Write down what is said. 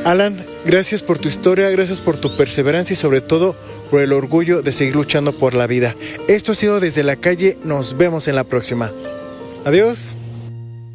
Alan, gracias por tu historia, gracias por tu perseverancia y sobre todo por el orgullo de seguir luchando por la vida. Esto ha sido Desde la Calle, nos vemos en la próxima. Adiós.